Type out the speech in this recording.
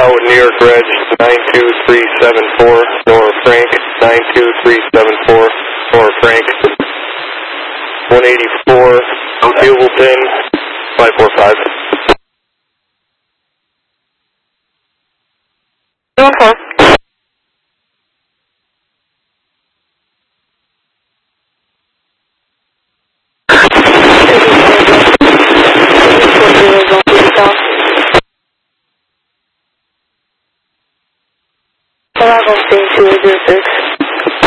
with New York Reg 92374, Nora Frank 92374, Nora Frank 184, fuel pin 545. 214.